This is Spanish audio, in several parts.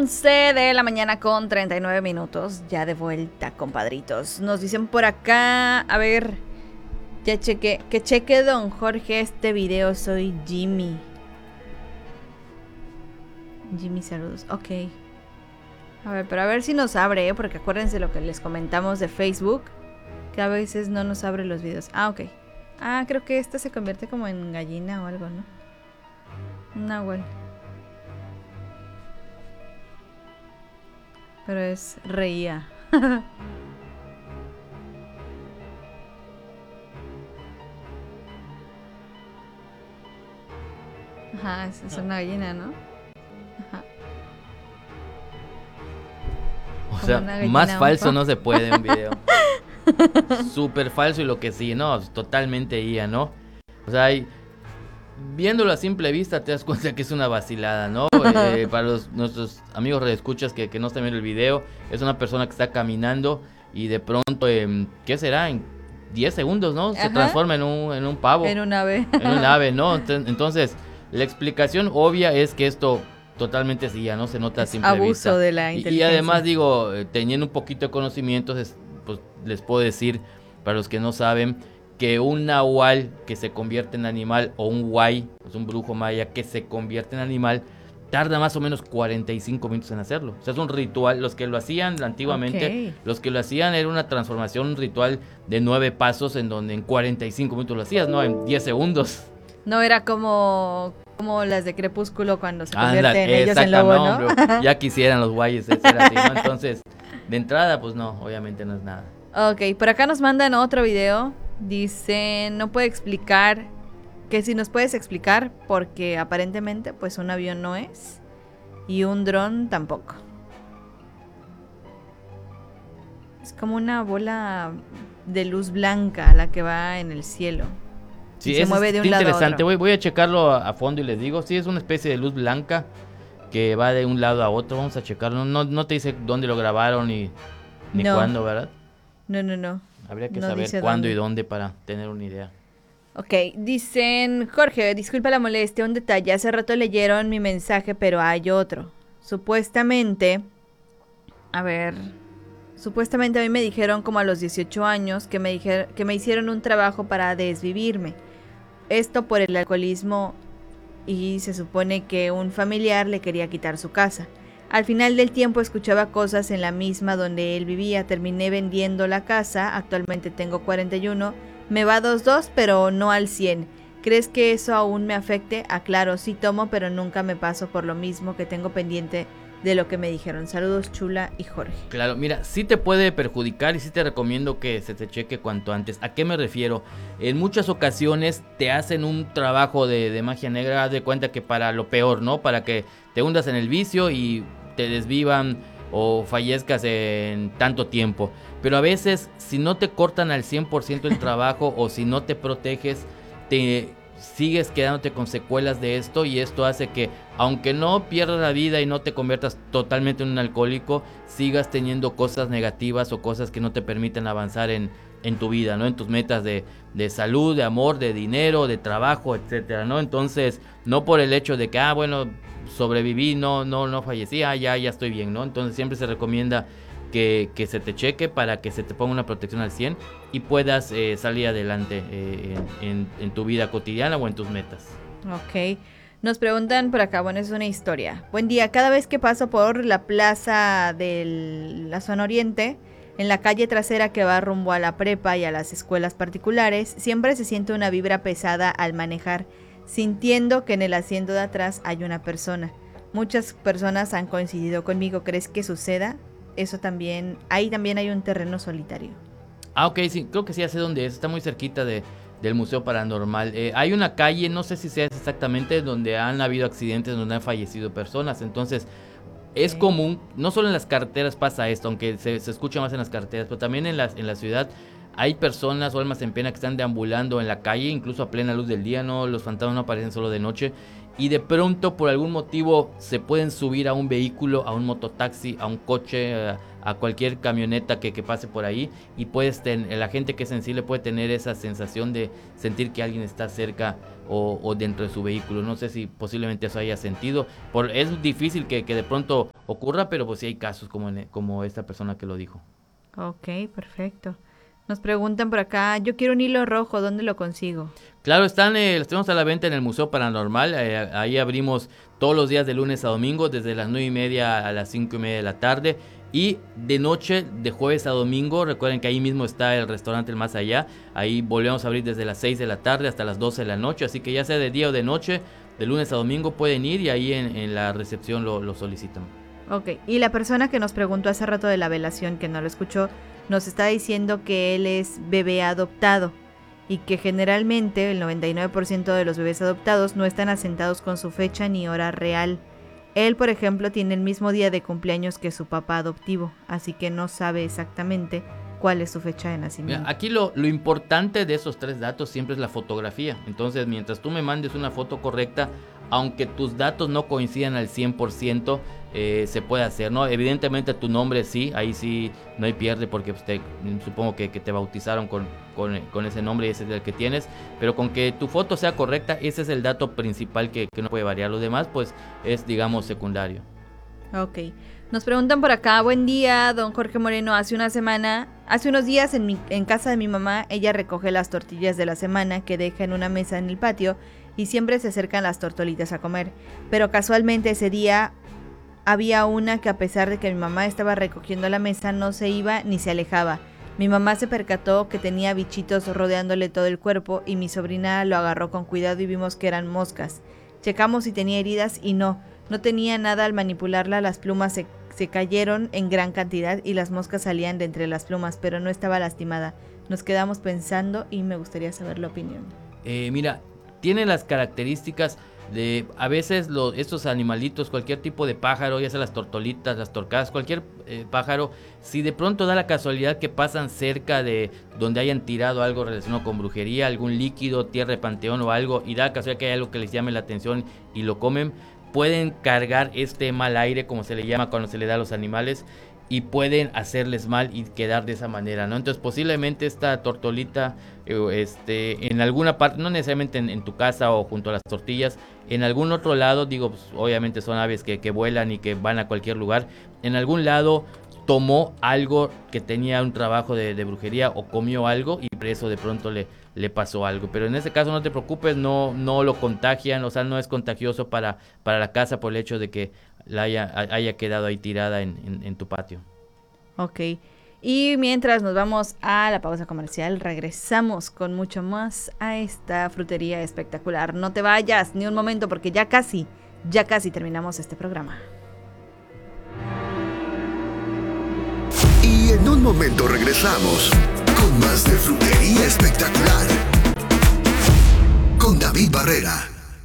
11 de la mañana con 39 minutos, ya de vuelta, compadritos. Nos dicen por acá, a ver, ya chequé, que cheque don Jorge este video, soy Jimmy. Jimmy, saludos, ok. A ver, pero a ver si nos abre, porque acuérdense lo que les comentamos de Facebook, que a veces no nos abre los videos. Ah, ok. Ah, creo que esta se convierte como en gallina o algo, ¿no? Nahuel. Pero es reía. Ajá, es una gallina, ¿no? Ajá. O sea, más falso no se puede un video. Súper falso y lo que sí, no, totalmente IA, ¿no? O sea, viéndolo a simple vista te das cuenta que es una vacilada, ¿no? Para nuestros amigos redescuchas que no están viendo el video, es una persona que está caminando y de pronto, ¿qué será? En 10 segundos, ¿no? Se transforma en un pavo. En un ave. En un ave, ¿no? Entonces, la explicación obvia es que esto totalmente sí, ya no se nota a simple vista. Abuso de la inteligencia. Y además digo, teniendo un poquito de conocimientos, pues les puedo decir, para los que no saben, que un nahual que se convierte en animal o un huay, pues un brujo maya que se convierte en animal, tarda más o menos 45 minutos en hacerlo. O sea, es un ritual. Los que lo hacían antiguamente, los que lo hacían era una transformación, un ritual de 9 pasos en donde en 45 minutos lo hacías, ¿no? En 10 segundos. No era como las de Crepúsculo cuando se convierten ellos en lobo, ¿no? Hombre, ya quisieran los guayes ser así, ¿no? Entonces, de entrada, pues no, obviamente no es nada. Ok, por acá nos mandan otro video. Dicen, no puede explicar, que si nos puedes explicar, porque aparentemente pues un avión no es y un dron tampoco. Es como una bola de luz blanca la que va en el cielo. Sí, se mueve de un lado interesante. a otro. Voy a checarlo a fondo y les digo, sí, es una especie de luz blanca que va de un lado a otro. Vamos a checarlo. No te dice dónde lo grabaron ni cuándo, ¿verdad? No. Habría que saber cuándo y dónde para tener una idea. Ok, dicen, Jorge, disculpa la molestia, un detalle. Hace rato leyeron mi mensaje, pero hay otro. Supuestamente a mí me dijeron como a los 18 años que me hicieron un trabajo para desvivirme. Esto por el alcoholismo y se supone que un familiar le quería quitar su casa. Al final del tiempo escuchaba cosas en la misma donde él vivía. Terminé vendiendo la casa. Actualmente tengo 41. Me va 2-2, pero no al 100. ¿Crees que eso aún me afecte? Aclaro, sí tomo, pero nunca me paso por lo mismo que tengo pendiente de lo que me dijeron. Saludos, Chula y Jorge. Claro, mira, sí te puede perjudicar y sí te recomiendo que se te cheque cuanto antes. ¿A qué me refiero? En muchas ocasiones te hacen un trabajo de magia negra. Haz de cuenta que para lo peor, ¿no? Para que te hundas en el vicio y te desvivan o fallezcas en tanto tiempo. Pero a veces, si no te cortan al 100% el trabajo o si no te proteges, te sigues quedándote con secuelas de esto y esto hace que, aunque no pierdas la vida y no te conviertas totalmente en un alcohólico, sigas teniendo cosas negativas o cosas que no te permiten avanzar en tu vida, ¿no? En tus metas de salud, de amor, de dinero, de trabajo, etcétera, ¿no? Entonces, no por el hecho de que, bueno, sobreviví, no fallecí, ya estoy bien, ¿no? Entonces siempre se recomienda que se te cheque para que se te ponga una protección al 100 y puedas salir adelante en tu vida cotidiana o en tus metas. Ok, nos preguntan por acá, bueno, es una historia. Buen día, cada vez que paso por la plaza de la zona oriente, en la calle trasera que va rumbo a la prepa y a las escuelas particulares, siempre se siente una vibra pesada al manejar, sintiendo que en el asiento de atrás hay una persona. Muchas personas han coincidido conmigo. ¿Crees que suceda? Eso también, ahí también hay un terreno solitario. Ok, sí, creo que sí, sé dónde es. Está muy cerquita del Museo Paranormal. Hay una calle, no sé si sea exactamente, donde han habido accidentes, donde han fallecido personas. Entonces, es común, no solo en las carreteras pasa esto, aunque se escucha más en las carreteras, pero también en la ciudad. Hay personas o almas en pena que están deambulando en la calle, incluso a plena luz del día, ¿no? Los fantasmas no aparecen solo de noche. y de pronto por algún motivo se pueden subir a un vehículo, a un mototaxi, a un coche, a cualquier camioneta que pase por ahí, y la gente que es sensible puede tener esa sensación de sentir que alguien está cerca o dentro de su vehículo. No sé si posiblemente eso haya sentido. Es difícil que de pronto ocurra, pero pues sí hay casos como esta persona que lo dijo. Ok, perfecto. Nos preguntan por acá, yo quiero un hilo rojo, ¿dónde lo consigo? Claro, los tenemos a la venta en el Museo Paranormal. Ahí abrimos todos los días de lunes a domingo, desde las 9:30 a las 5:30 de la tarde. Y de noche, de jueves a domingo, recuerden que ahí mismo está el restaurante El Más Allá. Ahí volvemos a abrir desde las 6 de la tarde hasta las 12 de la noche. Así que ya sea de día o de noche, de lunes a domingo pueden ir y ahí en la recepción lo solicitan. Ok, y la persona que nos preguntó hace rato de la velación, que no lo escuchó, nos está diciendo que él es bebé adoptado y que generalmente el 99% de los bebés adoptados no están asentados con su fecha ni hora real. Él, por ejemplo, tiene el mismo día de cumpleaños que su papá adoptivo, así que no sabe exactamente cuál es su fecha de nacimiento. Mira, aquí lo importante de esos 3 datos siempre es la fotografía. Entonces, mientras tú me mandes una foto correcta, aunque tus datos no coincidan al 100%, se puede hacer, ¿no? Evidentemente tu nombre sí, ahí sí no hay pierde, porque pues, supongo que te bautizaron con ese nombre y ese es el que tienes, pero con que tu foto sea correcta, ese es el dato principal que no puede variar. Lo demás pues es, digamos, secundario. Ok, nos preguntan por acá, buen día, don Jorge Moreno. Hace unos días en casa de mi mamá, ella recoge las tortillas de la semana que deja en una mesa en el patio y siempre se acercan las tortolitas a comer, pero casualmente ese día había una que, a pesar de que mi mamá estaba recogiendo la mesa, no se iba ni se alejaba. Mi mamá se percató que tenía bichitos rodeándole todo el cuerpo y mi sobrina lo agarró con cuidado y vimos que eran moscas. Checamos si tenía heridas y no tenía nada. Al manipularla las plumas se cayeron en gran cantidad y las moscas salían de entre las plumas, pero no estaba lastimada. Nos quedamos pensando y me gustaría saber la opinión. Mira, tiene las características de, a veces estos animalitos, cualquier tipo de pájaro, ya sea las tortolitas, las torcadas, cualquier pájaro, si de pronto da la casualidad que pasan cerca de donde hayan tirado algo relacionado con brujería, algún líquido, tierra de panteón o algo, y da la casualidad que hay algo que les llame la atención y lo comen, pueden cargar este mal aire, como se le llama cuando se le da a los animales, y pueden hacerles mal y quedar de esa manera, ¿no? Entonces posiblemente esta tortolita en alguna parte, no necesariamente en tu casa o junto a las tortillas, en algún otro lado, digo, pues, obviamente son aves que vuelan y que van a cualquier lugar, en algún lado tomó algo que tenía un trabajo de brujería o comió algo y por eso de pronto le pasó algo. Pero en ese caso no te preocupes, no lo contagian, o sea, no es contagioso para la casa por el hecho de que la haya quedado ahí tirada en tu patio. Ok, y mientras nos vamos a la pausa comercial, regresamos con mucho más a esta frutería espectacular. No te vayas ni un momento, porque ya casi terminamos este programa. Y en un momento regresamos con más de Frutería Espectacular con David Barrera.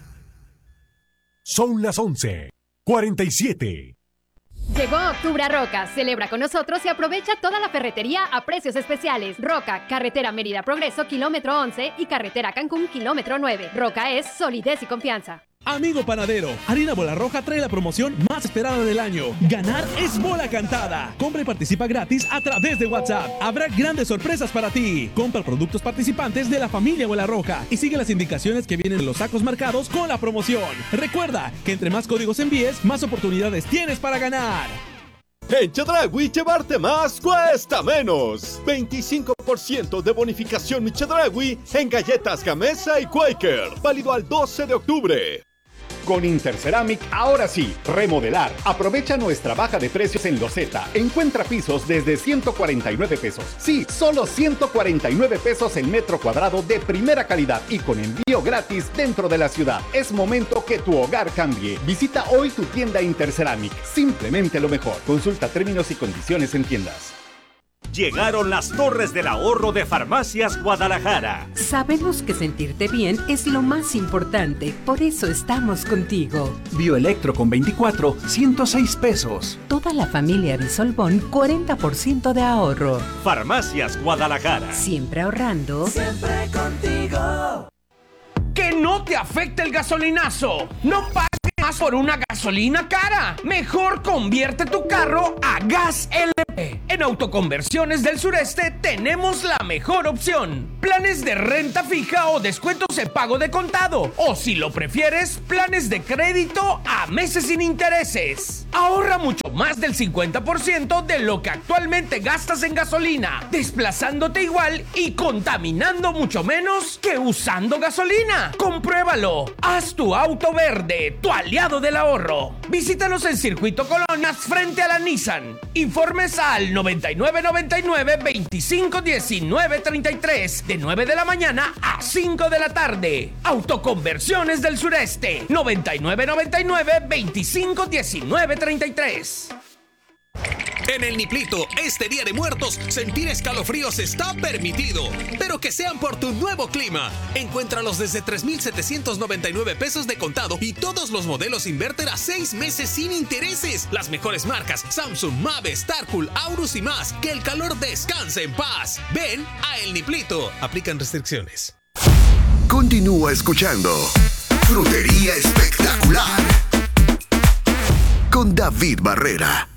Son las 11:47. Llegó Octubre a Roca. Celebra con nosotros y aprovecha toda la ferretería a precios especiales. Roca, carretera Mérida Progreso, kilómetro 11 y carretera Cancún, kilómetro 9. Roca es solidez y confianza. Amigo panadero, Harina Bola Roja trae la promoción más esperada del año. Ganar es bola cantada. Compra y participa gratis a través de WhatsApp. Habrá grandes sorpresas para ti. Compra productos participantes de la familia Bola Roja y sigue las indicaciones que vienen en los sacos marcados con la promoción. Recuerda que entre más códigos envíes, más oportunidades tienes para ganar. En Chedraui llevarte más cuesta menos. 25% de bonificación Mi Chedraui en galletas Gamesa y Quaker. Válido al 12 de octubre. Con Interceramic, ahora sí, remodelar. Aprovecha nuestra baja de precios en Loseta. Encuentra pisos desde 149 pesos. Sí, solo 149 pesos el metro cuadrado de primera calidad y con envío gratis dentro de la ciudad. Es momento que tu hogar cambie. Visita hoy tu tienda Interceramic. Simplemente lo mejor. Consulta términos y condiciones en tiendas. Llegaron las Torres del Ahorro de Farmacias Guadalajara. Sabemos que sentirte bien es lo más importante, por eso estamos contigo. Bioelectro con 24, 106 pesos. Toda la familia Bisolbón, 40% de ahorro. Farmacias Guadalajara. Siempre ahorrando. Siempre contigo. Que no te afecte el gasolinazo. No pagues más por una gasolina cara. Mejor convierte tu carro a gas LP. En Autoconversiones del Sureste tenemos la mejor opción. Planes de renta fija o descuentos en pago de contado. O si lo prefieres, planes de crédito a meses sin intereses. Ahorra mucho más del 50% de lo que actualmente gastas en gasolina, desplazándote igual y contaminando mucho menos que usando gasolina. Compruébalo. Haz tu auto verde, tu aliado del ahorro. Visítanos en Circuito Colonias frente a la Nissan. Informes al 9999-251933 de 9 de la mañana a 5 de la tarde. Autoconversiones del Sureste. 9999-251933. En el Niplito, este Día de Muertos, sentir escalofríos está permitido, pero que sean por tu nuevo clima. Encuéntralos desde 3,799 pesos de contado y todos los modelos inverter a 6 meses sin intereses. Las mejores marcas: Samsung, Mave, Starcool, Aurus y más. Que el calor descanse en paz. Ven a El Niplito. Aplican restricciones. Continúa escuchando Frutería Espectacular con David Barrera.